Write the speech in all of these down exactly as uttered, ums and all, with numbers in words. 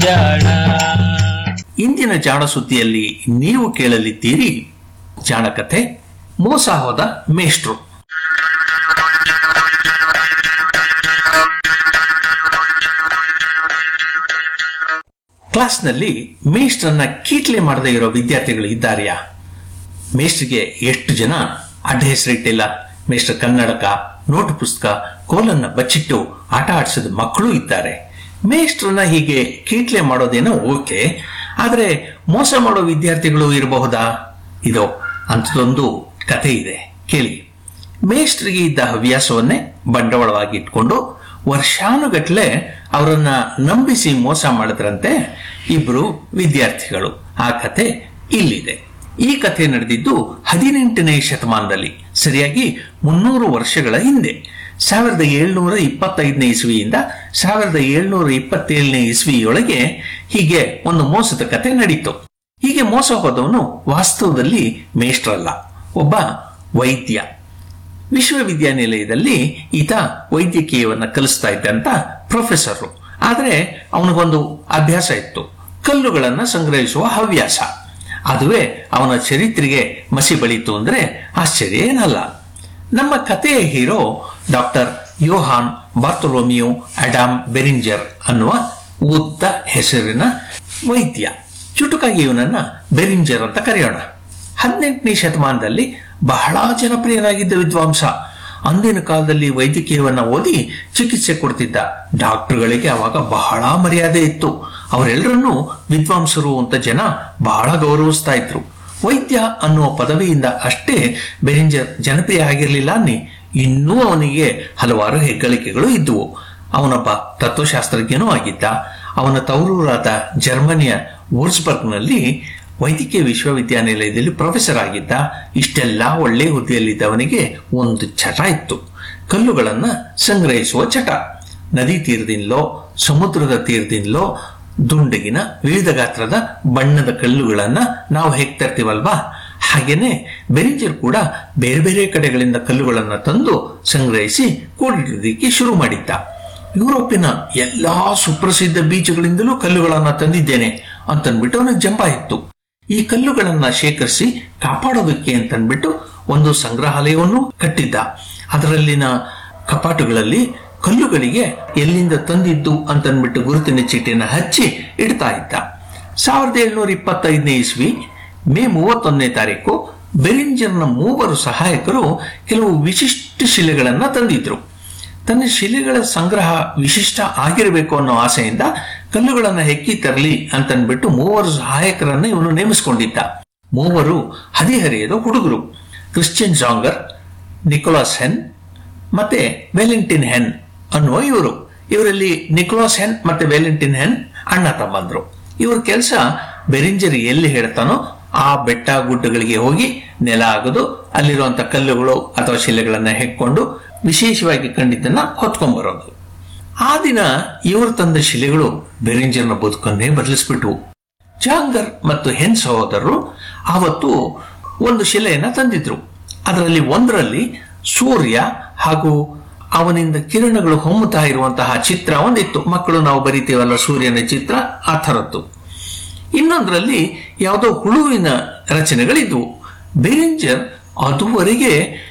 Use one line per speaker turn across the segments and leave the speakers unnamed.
ಜಾಣ.
ಇಂದಿನ ಜಾಣ ಸುದ್ದಿಯಲ್ಲಿ ನೀವು ಕೇಳಲಿದ್ದೀರಿ ಜಾಣ ಕಥೆ ಮೋಸ ಹೋದ ಮೇಷ್ಟ್ರು. ಕ್ಲಾಸ್ನಲ್ಲಿ ಮೇಷ್ಟ್ರನ್ನ ಕೀಟ್ಲೆ ಮಾಡದೇ ಇರೋ ವಿದ್ಯಾರ್ಥಿಗಳು ಇದ್ದಾರೆಯಾ? ಮೇಷ್ಟ್ರಿಗೆ ಎಷ್ಟು ಜನ ಅಡ್ಡ ಹೆಸರಿಟ್ಟಿಲ್ಲ. ಮೇಷ್ಟ್ರ ಕನ್ನಡಕ, ನೋಟು ಪುಸ್ತಕ, ಕೋಲನ್ನ ಬಚ್ಚಿಟ್ಟು ಆಟ ಆಡಿಸಿದ ಮಕ್ಕಳು ಇದ್ದಾರೆ. ಮೇಷ್ಟ್ರನ್ನ ಹೀಗೆ ಕೀಟ್ಲೆ ಮಾಡೋದೇನೋ ಓಕೆ, ಆದ್ರೆ ಮೋಸ ಮಾಡೋ ವಿದ್ಯಾರ್ಥಿಗಳು ಇರಬಹುದಾ? ಇದೋ ಅಂಥದೊಂದು ಕಥೆ ಇದೆ, ಕೇಳಿ. ಮೇಷ್ಟ್ರಿಗೆ ಇದ್ದ ಹವ್ಯಾಸವನ್ನೇ ಬಂಡವಾಳವಾಗಿ ಇಟ್ಕೊಂಡು ವರ್ಷಾನುಗಟ್ಲೆ ಅವರನ್ನ ನಂಬಿಸಿ ಮೋಸ ಮಾಡಿದ್ರಂತೆ ಇಬ್ರು ವಿದ್ಯಾರ್ಥಿಗಳು. ಆ ಕಥೆ ಇಲ್ಲಿದೆ. ಈ ಕಥೆ ನಡೆದಿದ್ದು ಹದಿನೆಂಟನೇ ಶತಮಾನದಲ್ಲಿ, ಸರಿಯಾಗಿ ಮುನ್ನೂರು ವರ್ಷಗಳ ಹಿಂದೆ. ಸಾವಿರದ ಏಳ್ನೂರ ಇಪ್ಪತ್ತೈದನೇ ಇಸ್ವಿಯಿಂದ ಸಾವಿರದ ಏಳ್ನೂರ ಇಪ್ಪತ್ತೇಳನೇ ಇಸ್ವಿಯೊಳಗೆ ಹೀಗೆ ಒಂದು ಮೋಸದ ಕಥೆ ನಡೀತು. ಹೀಗೆ ಮೋಸ ಹೋದವನು ವಾಸ್ತವದಲ್ಲಿ ಮೇಷ್ಟ್ರಲ್ಲ, ಒಬ್ಬ ವೈದ್ಯ. ವಿಶ್ವವಿದ್ಯಾನಿಲಯದಲ್ಲಿ ಈತ ವೈದ್ಯಕೀಯವನ್ನ ಕಲಿಸ್ತಾ ಇದ್ದಂತ ಪ್ರೊಫೆಸರ್. ಆದ್ರೆ ಅವನಿಗೊಂದು ಅಭ್ಯಾಸ ಇತ್ತು, ಕಲ್ಲುಗಳನ್ನ ಸಂಗ್ರಹಿಸುವ ಹವ್ಯಾಸ. ಅದುವೇ ಅವನ ಚರಿತ್ರೆಗೆ ಮಸಿ ಬಳಿತು ಅಂದ್ರೆ ಆಶ್ಚರ್ಯ ಏನಲ್ಲ. ನಮ್ಮ ಕಥೆಯ ಹೀರೋ ಡಾಕ್ಟರ್ ಯೋಹಾನ್ ಬಾರ್ತೊಲೋಮಿಯೋ ಅಡಾಮ್ ಬೆರಿಂಜರ್ ಅನ್ನುವ ಉದ್ದ ಹೆಸರಿನ ವೈದ್ಯ. ಚುಟುಕಾಗಿ ಇವನನ್ನ ಬೆರಿಂಜರ್ ಅಂತ ಕರೆಯೋಣ. ಹದಿನೆಂಟನೇ ಶತಮಾನದಲ್ಲಿ ಬಹಳ ಜನಪ್ರಿಯನಾಗಿದ್ದ ವಿದ್ವಾಂಸ. ಅಂದಿನ ಕಾಲದಲ್ಲಿ ವೈದ್ಯಕೀಯವನ್ನ ಓದಿ ಚಿಕಿತ್ಸೆ ಕೊಡ್ತಿದ್ದ ಡಾಕ್ಟರ್ಗಳಿಗೆ ಅವಾಗ ಬಹಳ ಮರ್ಯಾದೆ ಇತ್ತು. ಅವರೆಲ್ಲರನ್ನೂ ವಿದ್ವಾಂಸರು ಅಂತ ಜನ ಬಹಳ ಗೌರವಿಸ್ತಾ ಇದ್ರು. ವೈದ್ಯ ಅನ್ನುವ ಪದವಿಯಿಂದ ಅಷ್ಟೇ ಬೆರಿಂಜರ್ ಜನಪ್ರಿಯ ಆಗಿರಲಿಲ್ಲ ಅನ್ನಿ, ಇನ್ನೂ ಅವನಿಗೆ ಹಲವಾರು ಹೆಗ್ಗಳಿಕೆಗಳು ಇದ್ದುವು. ಅವನೊಬ್ಬ ತತ್ವಶಾಸ್ತ್ರಜ್ಞನೂ ಆಗಿದ್ದ. ಅವನ ತವರೂರಾದ ಜರ್ಮನಿಯ ವೂರ್ಸ್ಬರ್ಗ್ನಲ್ಲಿ ವೈದ್ಯಕೀಯ ವಿಶ್ವವಿದ್ಯಾನಿಲಯದಲ್ಲಿ ಪ್ರೊಫೆಸರ್ ಆಗಿದ್ದ. ಇಷ್ಟೆಲ್ಲ ಒಳ್ಳೆ ಹುದ್ದೆಯಲ್ಲಿದ್ದವನಿಗೆ ಒಂದು ಚಟ ಇತ್ತು, ಕಲ್ಲುಗಳನ್ನ ಸಂಗ್ರಹಿಸುವ ಚಟ. ನದಿ ತೀರದಿಂದಲೋ ಸಮುದ್ರದ ತೀರದಿಂದಲೋ ದುಂಡಗಿನ ವಿವಿಧ ಗಾತ್ರದ ಬಣ್ಣದ ಕಲ್ಲುಗಳನ್ನ ನಾವು ಹೇಗ್ ತರ್ತೀವಲ್ವಾ, ಹಾಗೇನೆ ಬೆರಿಂಜರ್ ಕೂಡ ಬೇರೆ ಬೇರೆ ಕಡೆಗಳಿಂದ ಕಲ್ಲುಗಳನ್ನ ತಂದು ಸಂಗ್ರಹಿಸಿ ಕೂಡಿಡೋದಕ್ಕೆ ಶುರು ಮಾಡಿದ್ದ. ಯುರೋಪಿನ ಎಲ್ಲಾ ಸುಪ್ರಸಿದ್ಧ ಬೀಚಗಳಿಂದಲೂ ಕಲ್ಲುಗಳನ್ನ ತಂದಿದ್ದೇನೆ ಅಂತನ್ಬಿಟ್ಟು ಅವನಿಗೆ ಜಂಬ ಇತ್ತು. ಈ ಕಲ್ಲುಗಳನ್ನ ಶೇಖರಿಸಿ ಕಾಪಾಡೋದಕ್ಕೆ ಅಂತನ್ಬಿಟ್ಟು ಒಂದು ಸಂಗ್ರಹಾಲಯವನ್ನು ಕಟ್ಟಿದ್ದ. ಅದರಲ್ಲಿನ ಕಪಾಟುಗಳಲ್ಲಿ ಕಲ್ಲುಗಳಿಗೆ ಎಲ್ಲಿಂದ ತಂದಿದ್ದು ಅಂತನ್ಬಿಟ್ಟು ಗುರುತಿನ ಚೀಟಿನ ಹಚ್ಚಿ ಇಡ್ತಾ ಇದ್ದ. ಸಾವಿರದ ಏಳ್ನೂರ ಇಪ್ಪತ್ತೈದನೇ ಇಸ್ವಿ ಮೇ ಮೂವತ್ತೊಂದನೇ ತಾರೀಕು ಬೆರಿಂಜರ್ನ ಮೂವರು ಸಹಾಯಕರು ಕೆಲವು ವಿಶಿಷ್ಟ ಶಿಲೆಗಳನ್ನ ತಂದಿದ್ರು. ತನ್ನ ಶಿಲೆಗಳ ಸಂಗ್ರಹ ವಿಶಿಷ್ಟ ಆಗಿರಬೇಕು ಅನ್ನೋ ಆಸೆಯಿಂದ ಕಲ್ಲುಗಳನ್ನ ಹೆಕ್ಕಿ ತರಲಿ ಅಂತನ್ಬಿಟ್ಟು ಮೂವರು ಸಹಾಯಕರನ್ನ ಇವನು ನೇಮಿಸಿಕೊಂಡಿದ್ದ. ಮೂವರು ಹದಿಹರೆಯದ ಹುಡುಗರು, ಕ್ರಿಶ್ಚಿಯನ್ ಜಾಂಗರ್, ನಿಕೋಲಾಸ್ ಹೆನ್ ಮತ್ತೆ ವೆಲೆಂಟಿನ್ ಹೆನ್ ಅನ್ನುವ ಇವರು. ಇವರಲ್ಲಿ ನಿಕೋಲಾಸ್ ಹೆನ್ ಮತ್ತೆ ವೆಲೆಂಟಿನ್ ಹೆನ್ ಅಣ್ಣ ತಮ್ಮಂದ್ರು. ಇವ್ರ ಕೆಲಸ ಬೆರಿಂಜರ್ ಎಲ್ಲಿ ಹೇಳ್ತಾನೋ ಆ ಬೆಟ್ಟ ಗುಡ್ಡಗಳಿಗೆ ಹೋಗಿ ನೆಲ ಆಗೋದು, ಅಲ್ಲಿರುವಂತ ಕಲ್ಲುಗಳು ಅಥವಾ ಶಿಲೆಗಳನ್ನ ಹೆಕ್ಕೊಂಡು ವಿಶೇಷವಾಗಿ ಕಂಡಿದ್ದನ್ನ ಹೊತ್ಕೊಂಡ್ಬರೋದು. ಆ ದಿನ ಇವರು ತಂದ ಶಿಲೆಗಳು ಬೆರಿಂಜರ್ನ ಬದುಕನ್ನೇ ಬದಲಿಸ್ಬಿಟ್ವು. ಜಾಂಗರ್ ಮತ್ತು ಹೆನ್ ಸಹೋದರರು ಆವತ್ತು ಒಂದು ಶಿಲೆಯನ್ನ ತಂದಿದ್ರು. ಅದರಲ್ಲಿ ಒಂದರಲ್ಲಿ ಸೂರ್ಯ ಹಾಗೂ ಅವನಿಂದ ಕಿರಣಗಳು ಹೊಮ್ಮುತ್ತಾ ಇರುವಂತಹ ಚಿತ್ರ ಒಂದಿತ್ತು. ಮಕ್ಕಳು ನಾವು ಬರಿತೀವಲ್ಲ ಸೂರ್ಯನ ಚಿತ್ರ, ಆ ಥರದ್ದು. ಇನ್ನೊಂದರಲ್ಲಿ ಯಾವುದೋ ಹುಳುವಿನ ರಚನೆಗಳಿದ್ವು. ಬೆರಿಂಜರ್ ಅದುವರೆಗೆ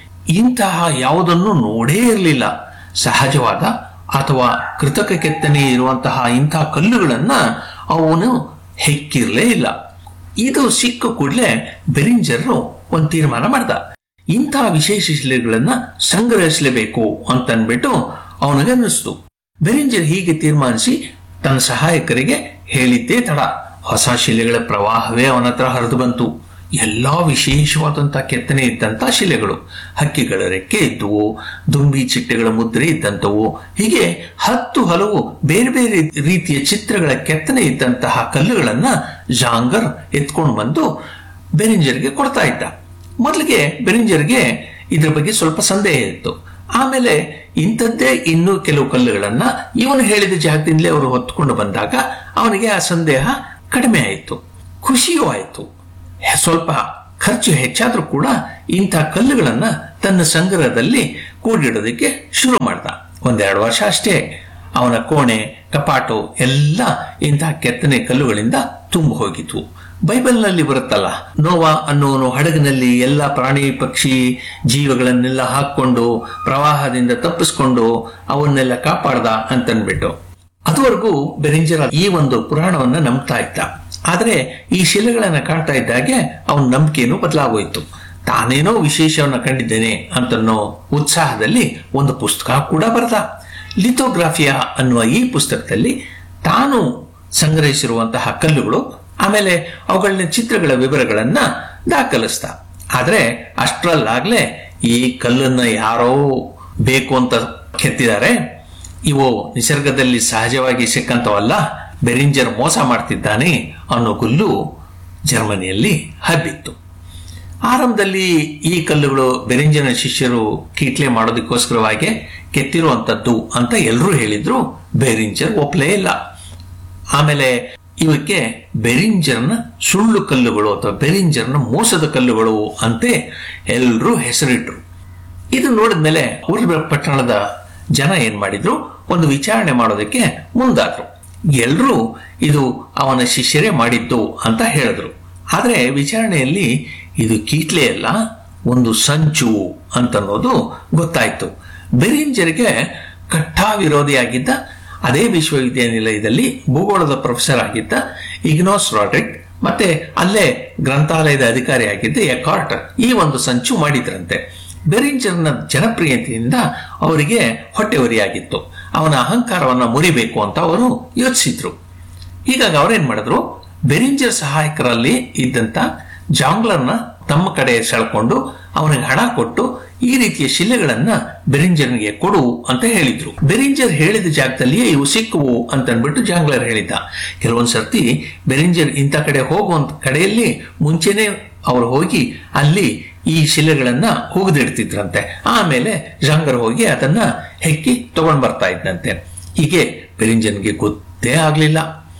ಇಂತಹ ಯಾವುದನ್ನು ನೋಡೇ ಇರಲಿಲ್ಲ. ಸಹಜವಾದ ಅಥವಾ ಕೃತಕ ಕೆತ್ತನೆ ಇರುವಂತಹ ಇಂತಹ ಕಲ್ಲುಗಳನ್ನ ಅವನು ಹೆಕ್ಕಿರ್ಲೇ ಇಲ್ಲ. ಇದು ಸಿಕ್ಕ ಕೂಡಲೇ ಬೆರಿಂಜರ್ ಒಂದು ತೀರ್ಮಾನ ಮಾಡ್ದ, ಇಂತಹ ವಿಶೇಷ ಶಿಲೆಗಳನ್ನ ಸಂಗ್ರಹಿಸಲೇಬೇಕು ಅಂತನ್ಬಿಟ್ಟು ಅವನಿಗೆ ಅನ್ನಿಸ್ತು. ಬೆರಿಂಜರ್ ಹೀಗೆ ತೀರ್ಮಾನಿಸಿ ತನ್ನ ಸಹಾಯಕರಿಗೆ ಹೇಳಿದ್ದೇ ತಡ, ಹೊಸ ಶಿಲೆಗಳ ಪ್ರವಾಹವೇ ಅವನ ಹತ್ರ ಹರಿದು ಬಂತು. ಎಲ್ಲಾ ವಿಶೇಷವಾದಂತಹ ಕೆತ್ತನೆ ಇದ್ದಂತ ಶಿಲೆಗಳು, ಹಕ್ಕಿಗಳ ರೆಕ್ಕೆ ಇದ್ದುವು, ದುಂಬಿ ಚಿಟ್ಟೆಗಳ ಮುದ್ರೆ ಇದ್ದಂಥವು, ಹೀಗೆ ಹತ್ತು ಹಲವು ಬೇರೆ ಬೇರೆ ರೀತಿಯ ಚಿತ್ರಗಳ ಕೆತ್ತನೆ ಇದ್ದಂತಹ ಕಲ್ಲುಗಳನ್ನ ಜಾಂಗರ್ ಎತ್ಕೊಂಡು ಬಂದು ಬೆರಿಂಜರ್ಗೆ ಕೊಡ್ತಾ ಇದ್ದ. ಮೊದಲಿಗೆ ಬೆರಿಂಜರ್ಗೆ ಇದ್ರ ಬಗ್ಗೆ ಸ್ವಲ್ಪ ಸಂದೇಹ ಇತ್ತು. ಆಮೇಲೆ ಇಂಥದ್ದೇ ಇನ್ನೂ ಕೆಲವು ಕಲ್ಲುಗಳನ್ನ ಇವನು ಹೇಳಿದ ಜಾಗದಿಂದಲೇ ಅವರು ಹೊತ್ಕೊಂಡು ಬಂದಾಗ ಅವನಿಗೆ ಆ ಸಂದೇಹ ಕಡಿಮೆ ಆಯಿತು, ಖುಷಿಯೂ ಆಯಿತು. ಸ್ವಲ್ಪ ಖರ್ಚು ಹೆಚ್ಚಾದ್ರೂ ಕೂಡ ಇಂಥ ಕಲ್ಲುಗಳನ್ನ ತನ್ನ ಸಂಗ್ರಹದಲ್ಲಿ ಕೂಡಿಡೋದಕ್ಕೆ ಶುರು ಮಾಡ್ದ. ಒಂದೆರಡು ವರ್ಷ ಅಷ್ಟೇ ಅವನ ಕೋಣೆ, ಕಪಾಟು ಎಲ್ಲ ಇಂತಹ ಕೆತ್ತನೆ ಕಲ್ಲುಗಳಿಂದ ತುಂಬ ಹೋಗಿದ್ವು. ಬೈಬಲ್ನಲ್ಲಿ ಬರುತ್ತಲ್ಲ, ನೋವಾ ಅನ್ನೋನು ಹಡಗಿನಲ್ಲಿ ಎಲ್ಲ ಪ್ರಾಣಿ ಪಕ್ಷಿ ಜೀವಗಳನ್ನೆಲ್ಲ ಹಾಕೊಂಡು ಪ್ರವಾಹದಿಂದ ತಪ್ಪಿಸ್ಕೊಂಡು ಅವನ್ನೆಲ್ಲ ಕಾಪಾಡ್ದ ಅಂತನ್ಬಿಟ್ಟು. ಅದುವರೆಗೂ ಬೆರಿಂಜರ್ ಈ ಒಂದು ಪುರಾಣವನ್ನ ನಂಬ್ತಾ ಇದ್ದ. ಆದ್ರೆ ಈ ಶಿಲೆಗಳನ್ನ ಕಾಣ್ತಾ ಇದ್ದಾಗೆ ಅವನ ನಂಬಿಕೆಯನ್ನು ಬದಲಾಗೋಯ್ತು. ತಾನೇನೋ ವಿಶೇಷವನ್ನ ಕಂಡಿದ್ದೇನೆ ಅಂತನ್ನೋ ಉತ್ಸಾಹದಲ್ಲಿ ಒಂದು ಪುಸ್ತಕ ಕೂಡ ಬರೆದ. ಲಿಥೋಗ್ರಾಫಿಯಾ ಅನ್ನುವ ಈ ಪುಸ್ತಕದಲ್ಲಿ ತಾನು ಸಂಗ್ರಹಿಸಿರುವಂತಹ ಕಲ್ಲುಗಳು, ಆಮೇಲೆ ಅವುಗಳನ್ನ ಚಿತ್ರಗಳ ವಿವರಗಳನ್ನ ದಾಖಲಿಸ್ತ. ಆದ್ರೆ ಅಷ್ಟರಲ್ಲಾಗ್ಲೇ ಈ ಕಲ್ಲನ್ನ ಯಾರೋ ಬೇಕು ಅಂತ ಕೆತ್ತಿದ್ದಾರೆ, ಇವು ನಿಸರ್ಗದಲ್ಲಿ ಸಹಜವಾಗಿ ಸಿಕ್ಕಂತವಲ್ಲ, ಬೆರಿಂಜರ್ ಮೋಸ ಮಾಡ್ತಿದ್ದಾನೆ ಅನ್ನೋ ಗುಲ್ಲು ಜರ್ಮನಿಯಲ್ಲಿ ಹಬ್ಬಿತ್ತು. ಆರಂಭದಲ್ಲಿ ಈ ಕಲ್ಲುಗಳು ಬೆರಿಂಜರ್ನ ಶಿಷ್ಯರು ಕೀಟ್ಲೆ ಮಾಡೋದಕ್ಕೋಸ್ಕರವಾಗಿ ಕೆತ್ತಿರುವಂತದ್ದು ಅಂತ ಎಲ್ಲರೂ ಹೇಳಿದ್ರು. ಬೆರಿಂಜರ್ ಒಪ್ಪಲೇ ಇಲ್ಲ. ಆಮೇಲೆ ಇವಕ್ಕೆ ಬೆರಿಂಜರ್ನ ಸುಳ್ಳು ಕಲ್ಲುಗಳು ಅಥವಾ ಬೆರಿಂಜರ್ನ ಮೋಸದ ಕಲ್ಲುಗಳು ಅಂತೆ ಎಲ್ಲರೂ ಹೆಸರಿಟ್ರು. ಇದು ನೋಡಿದ್ಮೇಲೆ ಊರ್ಬ ಪಟ್ಟಣದ ಜನ ಏನ್ ಮಾಡಿದ್ರು, ಒಂದು ವಿಚಾರಣೆ ಮಾಡೋದಕ್ಕೆ ಮುಂದಾದ್ರು. ಎಲ್ರೂ ಇದು ಅವನ ಶಿಷ್ಯರೇ ಮಾಡಿದ್ದು ಅಂತ ಹೇಳಿದ್ರು. ಆದ್ರೆ ವಿಚಾರಣೆಯಲ್ಲಿ ಇದು ಕೀಟ್ಲೆ ಅಲ್ಲ, ಒಂದು ಸಂಚು ಅಂತನ್ನೋದು ಗೊತ್ತಾಯ್ತು. ಬೆರಿಂಜರ್ಗೆ ಕಟ್ಟಾ ವಿರೋಧಿಯಾಗಿದ್ದ, ಅದೇ ವಿಶ್ವವಿದ್ಯಾನಿಲಯದಲ್ಲಿ ಭೂಗೋಳದ ಪ್ರೊಫೆಸರ್ ಆಗಿದ್ದ ಇಗ್ನಾಸ್ ರಾಡ್ರಿಕ್ ಮತ್ತೆ ಅಲ್ಲೇ ಗ್ರಂಥಾಲಯದ ಅಧಿಕಾರಿಯಾಗಿದ್ದ ಎಕಾರ್ಟ್ ಈ ಒಂದು ಸಂಚು ಮಾಡಿದ್ರಂತೆ. ಬೆರಿಂಜರ್ನ ಜನಪ್ರಿಯತೆಯಿಂದ ಅವರಿಗೆ ಹೊಟ್ಟೆವರಿಯಾಗಿತ್ತು. ಅವನ ಅಹಂಕಾರವನ್ನ ಮುರಿಬೇಕು ಅಂತ ಅವರು ಯೋಚಿಸಿದ್ರು. ಹೀಗಾಗಿ ಅವರೇನ್ ಮಾಡಿದ್ರು, ಬೆರಿಂಜರ್ ಸಹಾಯಕರಲ್ಲಿ ಇದ್ದಂತ ಜಾಂಗ್ಲರ್ನ ತಮ್ಮ ಕಡೆ ಸೆಳ್ಕೊಂಡು ಅವನಿಗೆ ಹಣ ಕೊಟ್ಟು ಈ ರೀತಿಯ ಶಿಲೆಗಳನ್ನ ಬೆರಿಂಜರ್ನಿಗೆ ಕೊಡು ಅಂತ ಹೇಳಿದ್ರು. ಬೆರಿಂಜರ್ ಹೇಳಿದ ಜಾಗದಲ್ಲಿಯೇ ಇವು ಸಿಕ್ಕುವು ಅಂತ ಅಂದ್ಬಿಟ್ಟು ಜಾಂಗ್ಲರ್ ಹೇಳಿದ್ದ. ಕೆಲವೊಂದ್ ಸರ್ತಿ ಬೆರಿಂಜರ್ ಇಂಥ ಕಡೆ ಹೋಗುವಂತ ಕಡೆಯಲ್ಲಿ ಮುಂಚೆನೆ ಅವ್ರು ಹೋಗಿ ಅಲ್ಲಿ ಈ ಶಿಲೆಗಳನ್ನ ಹೋಗದಿಡ್ತಿದ್ರಂತೆ. ಆಮೇಲೆ ಜಾಂಗರ್ ಹೋಗಿ ಅದನ್ನ ಹೆಕ್ಕಿ ತಗೊಂಡ್ ಬರ್ತಾ ಇದ್ದಂತೆ. ಹೀಗೆ ಬೆರಿಂಜರ್ಗೆ ಗೊತ್ತೇ ಆಗ್ಲಿಲ್ಲ.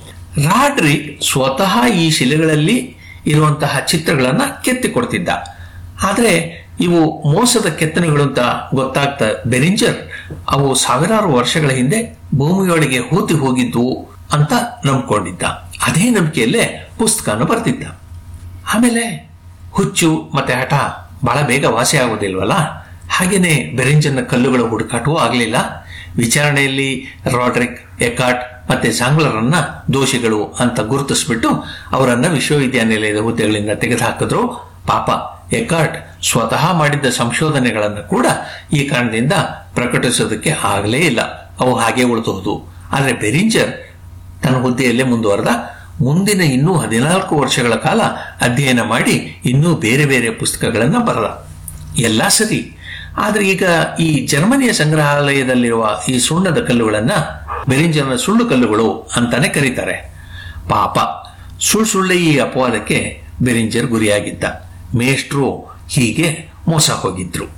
ರಾಡ್ರಿಕ್ ಸ್ವತಃ ಈ ಶಿಲೆಗಳಲ್ಲಿ ಇರುವಂತಹ ಚಿತ್ರಗಳನ್ನ ಕೆತ್ತಿ ಕೊಡ್ತಿದ್ದ. ಆದ್ರೆ ಇವು ಮೋಸದ ಕೆತ್ತನೆಗಳು ಅಂತ ಗೊತ್ತಾಗ್ತಾ ಬೆರಿಂಜರ್ ಅವು ಸಾವಿರಾರು ವರ್ಷಗಳ ಹಿಂದೆ ಭೂಮಿಯೊಳಗೆ ಹೂತಿ ಹೋಗಿದ್ವು ಅಂತ ನಂಬ್ಕೊಂಡಿದ್ದ. ಅದೇ ನಂಬಿಕೆಯಲ್ಲೇ ಪುಸ್ತಕನ ಬರ್ತಿದ್ದ. ಆಮೇಲೆ ಹುಚ್ಚು ಮತ್ತೆ ಹಠ ಬಹಳ ಬೇಗ ವಾಸಿ ಆಗೋದಿಲ್ವಲ್ಲ, ಹಾಗೇನೆ ಬೆರಿಂಜರ್ನ ಕಲ್ಲುಗಳ ಹುಡುಕಾಟವೂ ಆಗ್ಲಿಲ್ಲ. ವಿಚಾರಣೆಯಲ್ಲಿ ರಾಡ್ರಿಕ್, ಎಕಾರ್ಟ್ ಮತ್ತೆ ಜಾಂಗ್ಲರನ್ನ ದೋಷಿಗಳು ಅಂತ ಗುರುತಿಸ್ಬಿಟ್ಟು ಅವರನ್ನ ವಿಶ್ವವಿದ್ಯಾನಿಲಯದ ಹುದ್ದೆಗಳಿಂದ ತೆಗೆದುಹಾಕಿದ್ರು. ಪಾಪ ಎಕಾರ್ಟ್ ಸ್ವತಃ ಮಾಡಿದ್ದ ಸಂಶೋಧನೆಗಳನ್ನು ಕೂಡ ಈ ಕಾರಣದಿಂದ ಪ್ರಕಟಿಸೋದಕ್ಕೆ ಆಗಲೇ ಇಲ್ಲ, ಅವು ಹಾಗೆ ಉಳಿದೋದು. ಆದ್ರೆ ಬೆರಿಂಜರ್ ತನ್ನ ಹುದ್ದೆಯಲ್ಲೇ ಮುಂದುವರೆದ. ಮುಂದಿನ ಇನ್ನೂ ಹದಿನಾಲ್ಕು ವರ್ಷಗಳ ಕಾಲ ಅಧ್ಯಯನ ಮಾಡಿ ಇನ್ನೂ ಬೇರೆ ಬೇರೆ ಪುಸ್ತಕಗಳನ್ನ ಬರೆದ. ಎಲ್ಲ ಸರಿ. ಆದ್ರೆ ಈಗ ಈ ಜರ್ಮನಿಯ ಸಂಗ್ರಹಾಲಯದಲ್ಲಿರುವ ಈ ಸುಣ್ಣದ ಕಲ್ಲುಗಳನ್ನ ಬೆರಿಂಜರ್ನ ಸುಳ್ಳು ಕಲ್ಲುಗಳು ಅಂತಾನೆ ಕರೀತಾರೆ. ಪಾಪ ಸುಳ್ಳು ಸುಳ್ಳೆ ಈ ಅಪವಾದಕ್ಕೆ ಬೆರಿಂಜರ್ ಗುರಿಯಾಗಿದ್ದ. ಮೇಷ್ಟ್ರು ಹೀಗೆ ಮೋಸ ಹೋಗಿದ್ರು.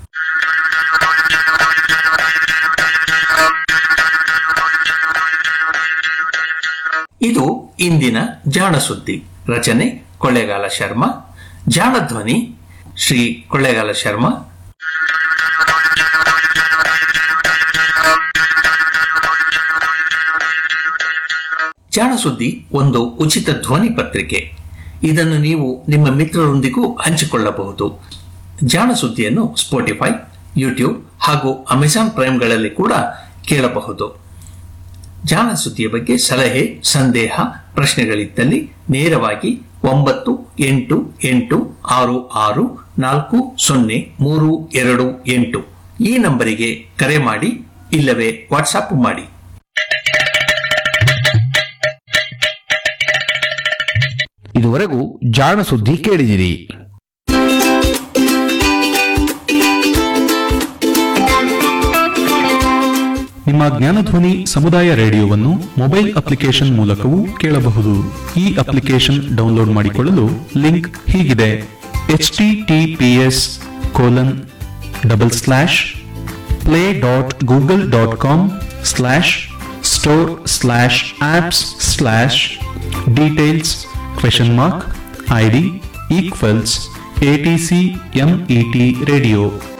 ಇದು ಇಂದಿನ ಜಾಣ ಸುದ್ದಿ. ರಚನೆ ಕೊಳ್ಳೇಗಾಲ ಶರ್ಮಾ. ಜಾಣ ಧ್ವನಿ ಶ್ರೀ ಕೊಳ್ಳೇಗಾಲ ಶರ್ಮಾ. ಜಾಣ ಸುದ್ದಿ ಒಂದು ಉಚಿತ ಧ್ವನಿ ಪತ್ರಿಕೆ. ಇದನ್ನು ನೀವು ನಿಮ್ಮ ಮಿತ್ರರೊಂದಿಗೂ ಹಂಚಿಕೊಳ್ಳಬಹುದು. ಜಾಣ ಸುದ್ದಿಯನ್ನು ಸ್ಪೋಟಿಫೈ, ಯೂಟ್ಯೂಬ್ ಹಾಗೂ ಅಮೆಜಾನ್ ಪ್ರೈಮ್ಗಳಲ್ಲಿ ಕೂಡ ಕೇಳಬಹುದು. ಜಾಣ ಸುದ್ದಿಯ ಬಗ್ಗೆ ಸಲಹೆ, ಸಂದೇಹ, ಪ್ರಶ್ನೆಗಳಿದ್ದಲ್ಲಿ ನೇರವಾಗಿ ಒಂಬತ್ತು ಎಂಟು ಎಂಟು ಆರು ಆರು ನಾಲ್ಕು ಸೊನ್ನೆ ಮೂರು ಎರಡು ಎಂಟು ಈ ನಂಬರಿಗೆ ಕರೆ ಮಾಡಿ, ಇಲ್ಲವೇ ವಾಟ್ಸಾಪ್ ಮಾಡಿ.
ಇದುವರೆಗೂ ಜಾಣ ಸುದ್ದಿ ಕೇಳಿದಿರಿ.
ನಿಮ್ಮ ಜ್ಞಾನಧ್ವನಿ ಸಮುದಾಯ ರೇಡಿಯೋವನ್ನು ಮೊಬೈಲ್ ಅಪ್ಲಿಕೇಶನ್ ಮೂಲಕವೂ ಕೇಳಬಹುದು. ಈ ಅಪ್ಲಿಕೇಶನ್ ಡೌನ್ಲೋಡ್ ಮಾಡಿಕೊಳ್ಳಲು ಲಿಂಕ್ ಹೀಗಿದೆ: H T T P S colon double slash play dot Google dot com slash store slash apps slash details question mark ID equals ATC MET radio.